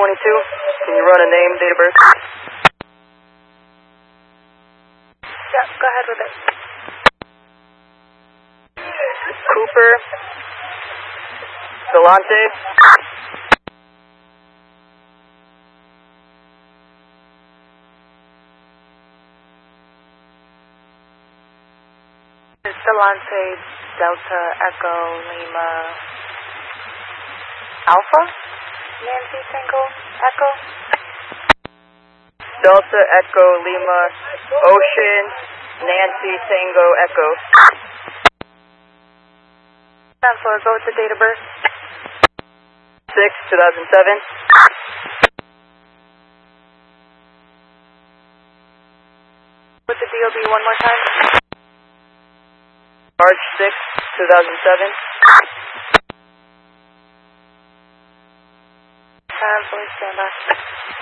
Can you run a name, date of birth? Yeah, go ahead with it. Cooper. Delante. Delante, Delta, Echo, Lima, Alpha? Nancy, Tango, Echo? Delta, Echo, Lima, Ocean, Nancy, Tango, Echo. 10-4, go with the date of birth. 6/2007. With the DOB one more time. March 6, 2007. 10-4, stand by.